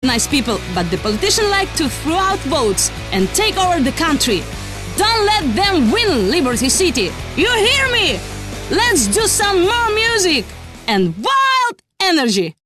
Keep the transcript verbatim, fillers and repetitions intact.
Nice people, but the politicians like to throw out votes and take over the country. Don't let them win Liberty City. You hear me? Let's do some more music and wild energy.